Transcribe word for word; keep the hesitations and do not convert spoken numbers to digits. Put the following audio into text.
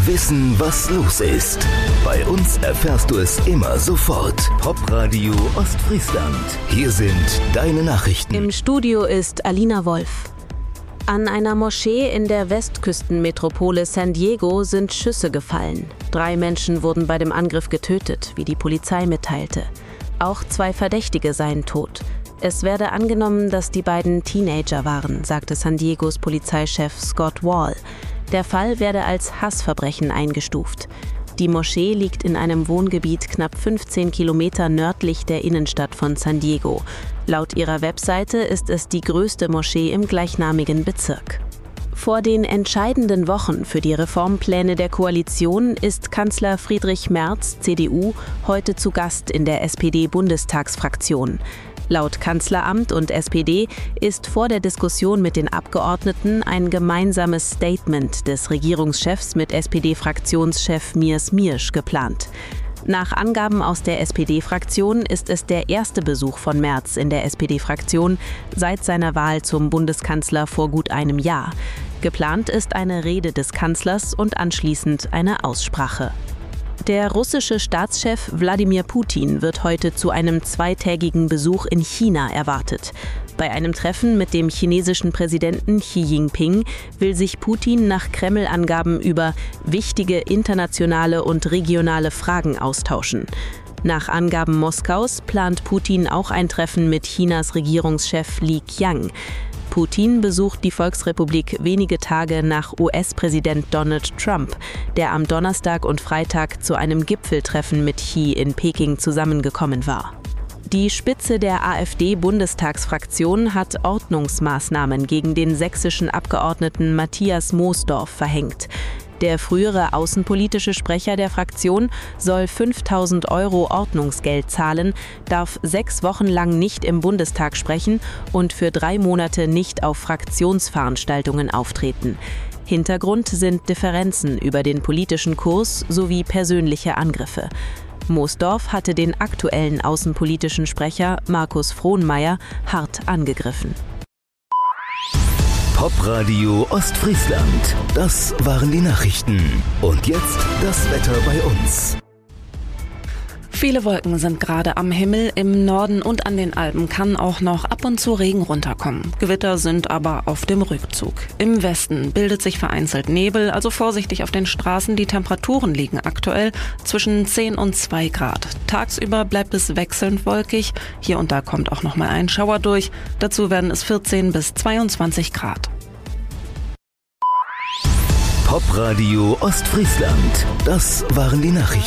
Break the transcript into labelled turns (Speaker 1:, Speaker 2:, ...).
Speaker 1: Wissen, was los ist. Bei uns erfährst du es immer sofort. Popradio Ostfriesland. Hier sind deine Nachrichten.
Speaker 2: Im Studio ist Alina Wolf. An einer Moschee in der Westküstenmetropole San Diego sind Schüsse gefallen. Drei Menschen wurden bei dem Angriff getötet, wie die Polizei mitteilte. Auch zwei Verdächtige seien tot. Es werde angenommen, dass die beiden Teenager waren, sagte San Diegos Polizeichef Scott Wall. Der Fall werde als Hassverbrechen eingestuft. Die Moschee liegt in einem Wohngebiet knapp fünfzehn Kilometer nördlich der Innenstadt von San Diego. Laut ihrer Webseite ist es die größte Moschee im gleichnamigen Bezirk. Vor den entscheidenden Wochen für die Reformpläne der Koalition ist Kanzler Friedrich Merz, C D U, heute zu Gast in der S P D-Bundestagsfraktion. Laut Kanzleramt und S P D ist vor der Diskussion mit den Abgeordneten ein gemeinsames Statement des Regierungschefs mit S P D-Fraktionschef Mirs Miersch geplant. Nach Angaben aus der S P D-Fraktion ist es der erste Besuch von Merz in der S P D-Fraktion seit seiner Wahl zum Bundeskanzler vor gut einem Jahr. Geplant ist eine Rede des Kanzlers und anschließend eine Aussprache. Der russische Staatschef Wladimir Putin wird heute zu einem zweitägigen Besuch in China erwartet. Bei einem Treffen mit dem chinesischen Präsidenten Xi Jinping will sich Putin nach Kreml-Angaben über wichtige internationale und regionale Fragen austauschen. Nach Angaben Moskaus plant Putin auch ein Treffen mit Chinas Regierungschef Li Qiang. Putin besucht die Volksrepublik wenige Tage nach U S-Präsident Donald Trump, der am Donnerstag und Freitag zu einem Gipfeltreffen mit Xi in Peking zusammengekommen war. Die Spitze der AfD-Bundestagsfraktion hat Ordnungsmaßnahmen gegen den sächsischen Abgeordneten Matthias Moosdorf verhängt. Der frühere außenpolitische Sprecher der Fraktion soll fünftausend Euro Ordnungsgeld zahlen, darf sechs Wochen lang nicht im Bundestag sprechen und für drei Monate nicht auf Fraktionsveranstaltungen auftreten. Hintergrund sind Differenzen über den politischen Kurs sowie persönliche Angriffe. Moosdorf hatte den aktuellen außenpolitischen Sprecher Markus Frohnmayer hart angegriffen.
Speaker 1: Popradio Ostfriesland. Das waren die Nachrichten. Und jetzt das Wetter bei uns.
Speaker 3: Viele Wolken sind gerade am Himmel. Im Norden und an den Alpen kann auch noch ab und zu Regen runterkommen. Gewitter sind aber auf dem Rückzug. Im Westen bildet sich vereinzelt Nebel, also vorsichtig auf den Straßen. Die Temperaturen liegen aktuell zwischen zehn und zwei Grad. Tagsüber bleibt es wechselnd wolkig. Hier und da kommt auch noch mal ein Schauer durch. Dazu werden es vierzehn bis zweiundzwanzig Grad.
Speaker 1: Popradio Ostfriesland. Das waren die Nachrichten.